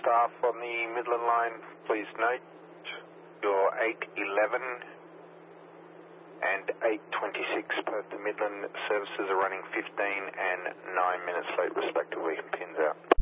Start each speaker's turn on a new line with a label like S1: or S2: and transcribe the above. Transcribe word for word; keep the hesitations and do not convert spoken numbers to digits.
S1: staff on the Midland line, please note your eight eleven and eight twenty-six Perth to Midland services are running fifteen and nine minutes late respectively. Pins out.